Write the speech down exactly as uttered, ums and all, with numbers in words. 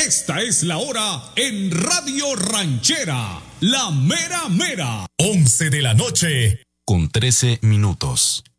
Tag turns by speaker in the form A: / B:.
A: Esta es la hora en Radio Ranchera, la mera mera.
B: once de la noche, con trece minutos.